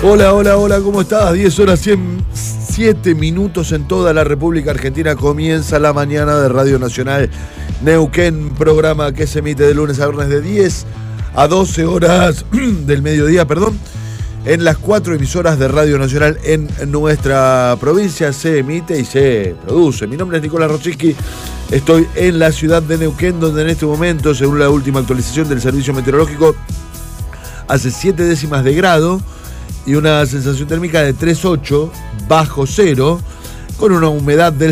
Hola, hola, hola, ¿cómo estás? 10 horas 107 minutos en toda la República Argentina. Comienza la mañana de Radio Nacional Neuquén, programa que se emite de lunes a viernes de 10 a 12 horas del mediodía, en las 4 emisoras de Radio Nacional en nuestra provincia. Se emite y se produce. Mi nombre es Nicolás Rochiski, estoy en la ciudad de Neuquén, donde en este momento, según la última actualización del Servicio Meteorológico, hace 7 décimas de grado y una sensación térmica de 3,8 bajo cero, con una humedad del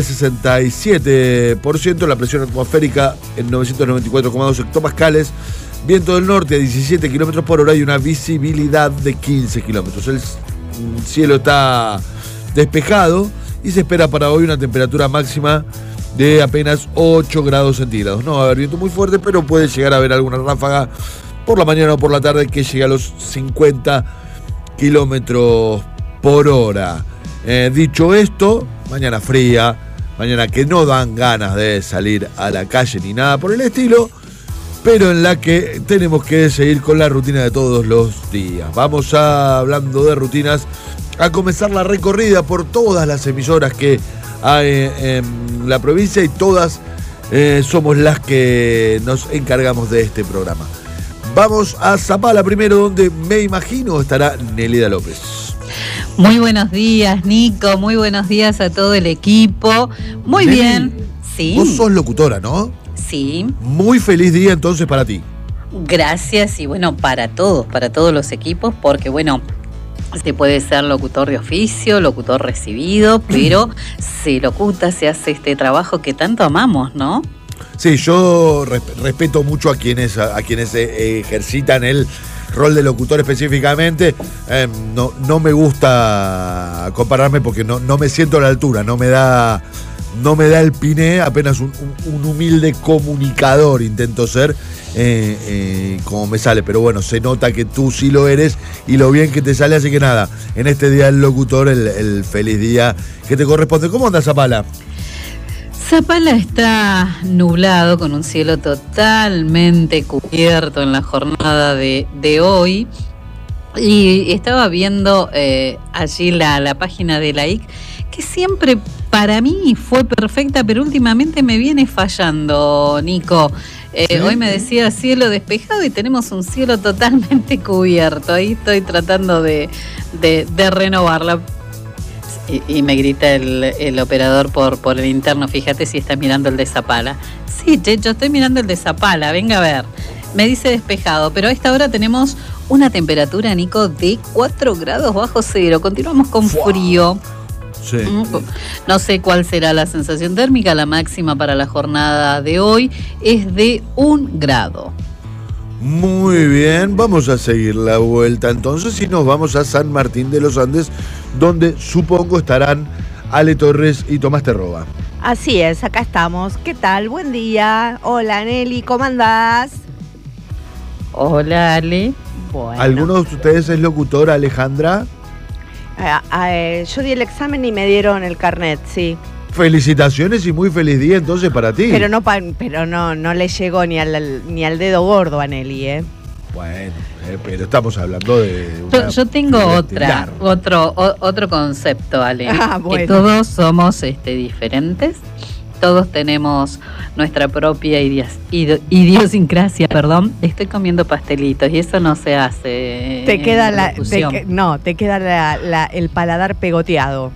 67%, la presión atmosférica en 994,2 hectopascales, viento del norte a 17 kilómetros por hora y una visibilidad de 15 kilómetros. El cielo está despejado y se espera para hoy una temperatura máxima de apenas 8 grados centígrados. No va a haber viento muy fuerte, pero puede llegar a haber alguna ráfaga por la mañana o por la tarde que llegue a los 50 kilómetros por hora. Dicho esto, mañana fría, mañana que no dan ganas de salir a la calle ni nada por el estilo, pero en la que tenemos que seguir con la rutina de todos los días. Vamos hablando de rutinas, a comenzar la recorrida por todas las emisoras que hay en la provincia, y todas somos las que nos encargamos de este programa. Vamos a Zapala primero, donde me imagino estará Nelida López. Muy buenos días, Nico. Muy buenos días a todo el equipo. Muy Nelly, bien. Sí. Vos sos locutora, ¿no? Sí. Muy feliz día entonces para ti. Gracias, y bueno, para todos los equipos, porque bueno, se puede ser locutor de oficio, locutor recibido, pero se locuta, se hace este trabajo que tanto amamos, ¿no? Sí, yo respeto mucho a quienes ejercitan el rol de locutor específicamente. No me gusta compararme porque no me siento a la altura, no me da el piné, apenas un humilde comunicador intento ser, como me sale, pero bueno, se nota que tú sí lo eres y lo bien que te sale, así que nada, en este día del locutor, el feliz día que te corresponde. ¿Cómo andas, Zapala? Zapala está nublado, con un cielo totalmente cubierto en la jornada de hoy. Y estaba viendo allí la página de la IC, que siempre para mí fue perfecta, pero últimamente me viene fallando, Nico. ¿Sí? Hoy me decía cielo despejado y tenemos un cielo totalmente cubierto. Ahí estoy tratando de renovarla. Y me grita el operador por el interno, fíjate si está mirando el de Zapala. Sí, yo estoy mirando el de Zapala, venga a ver. Me dice despejado, pero a esta hora tenemos una temperatura, Nico, de 4 grados bajo cero. Continuamos con frío. Sí. No sé cuál será la sensación térmica. La máxima para la jornada de hoy es de 1 grado. Muy bien, vamos a seguir la vuelta entonces y nos vamos a San Martín de los Andes, donde supongo estarán Ale Torres y Tomás Terroba. Así es, acá estamos. ¿Qué tal? Buen día. Hola, Nelly, ¿cómo andás? Hola, Ale. Bueno. ¿Alguno de ustedes es locutora, Alejandra? Yo di el examen y me dieron el carnet, sí. Felicitaciones y muy feliz día entonces para ti. Pero no le llegó ni al dedo gordo a Nelly, ¿eh? Bueno, pero estamos hablando de yo tengo otro concepto, Ale. Bueno. Que todos somos diferentes. Todos tenemos nuestra propia idiosincrasia, Estoy comiendo pastelitos y eso no se hace. Te queda el paladar pegoteado.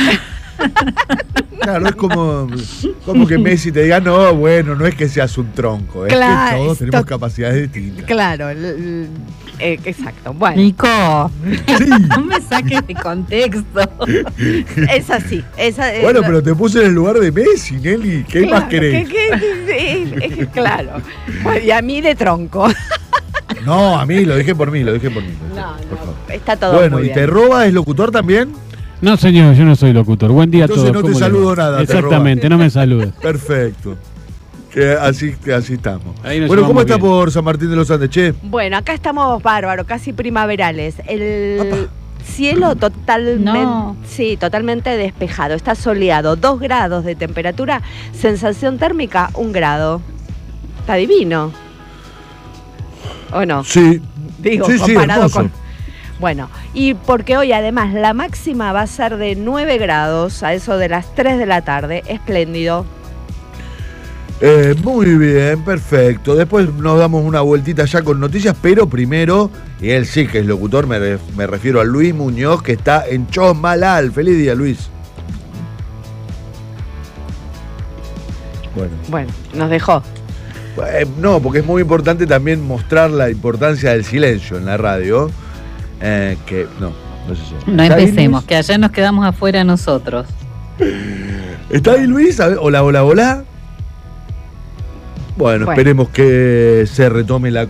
Claro, es como que Messi te diga, no es que seas un tronco, es claro, que todos tenemos capacidades distintas. Claro, exacto. Bueno. Nico, sí. No me saques de contexto. Es así. Bueno, pero te puse en el lugar de Messi, Nelly. ¿Qué más querés? Claro. Bueno, y a mí de tronco. No, a mí, lo dije por mí. No, está todo bueno, muy ¿y bien. Terroba es locutor también? No, señor, yo no soy locutor. Buen día a todos. Entonces no te saludo nada. Exactamente, no me saludes. Perfecto. Que así estamos. Bueno, ¿cómo está por San Martín de los Andes, che? Bueno, acá estamos bárbaros, casi primaverales. El cielo totalmente despejado, está soleado, 2 grados de temperatura, sensación térmica 1 grado. Está divino. ¿O no? Sí. Digo, sí, comparado hermoso. Bueno, y porque hoy además la máxima va a ser de 9 grados a eso de las 3 de la tarde. Espléndido. Muy bien, perfecto. Después nos damos una vueltita ya con noticias, pero primero, y él sí que es locutor, me refiero a Luis Muñoz, que está en Chosmalal. Feliz día, Luis. Bueno, nos dejó. No, porque es muy importante también mostrar la importancia del silencio en la radio. Que no es eso. No empecemos, que allá nos quedamos afuera nosotros. ¿Está ahí Luis? A ver, hola, hola, hola. Bueno, esperemos que se retome la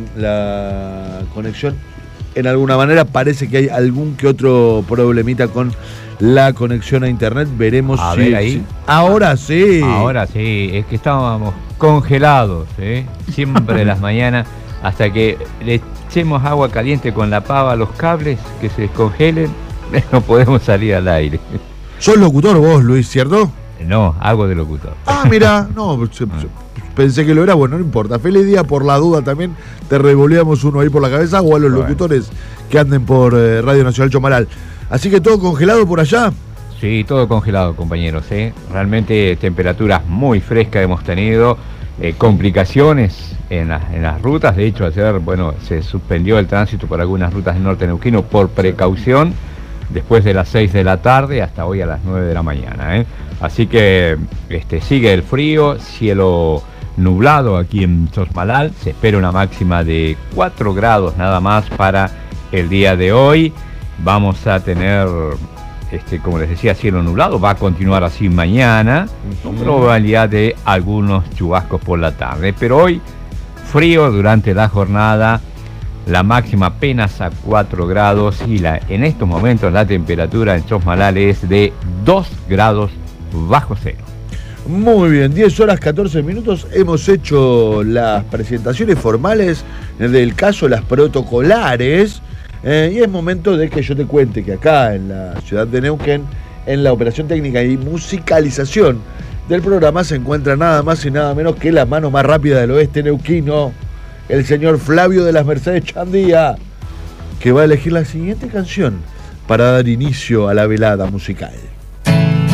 conexión. En alguna manera parece que hay algún que otro problemita con la conexión a internet. Veremos a si, ver ahí. Si... Ahora sí. Ahora sí, es que estábamos congelados, siempre las mañanas, hasta que le echemos agua caliente con la pava a los cables, que se descongelen, no podemos salir al aire. Sos locutor vos, Luis, ¿cierto? No, hago de locutor. Ah, mira, no, pensé que lo era, bueno, no importa. Feliz día, por la duda también te revolvíamos uno ahí por la cabeza, o a los locutores que anden por Radio Nacional Chosmalal. Así que todo congelado por allá. Sí, todo congelado, compañeros. Realmente temperaturas muy frescas hemos tenido, complicaciones en las rutas. De hecho, ayer, se suspendió el tránsito por algunas rutas del norte neuquino por precaución, después de las 6 de la tarde hasta hoy a las 9 de la mañana. Así que sigue el frío, cielo nublado aquí en Chosmalal. Se espera una máxima de 4 grados nada más para el día de hoy. Vamos a tener, como les decía, cielo nublado. Va a continuar así mañana, con probabilidad de algunos chubascos por la tarde. Pero hoy, frío durante la jornada. La máxima apenas a 4 grados y en estos momentos la temperatura en Chosmalal es de 2 grados bajo cero. Muy bien, 10 horas 14 minutos. Hemos hecho las presentaciones formales del caso, las protocolares. Y es momento de que yo te cuente que acá en la ciudad de Neuquén, en la operación técnica y musicalización del programa, se encuentra nada más y nada menos que la mano más rápida del oeste neuquino, el señor Flavio de las Mercedes Chandía, que va a elegir la siguiente canción para dar inicio a la velada musical.